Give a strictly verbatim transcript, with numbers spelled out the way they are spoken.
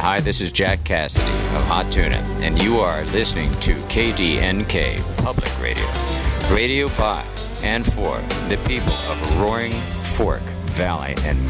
Hi, this is Jack Cassidy of Hot Tuna, and you are listening to K D N K Public Radio. Radio by and for the people of Roaring Fork Valley and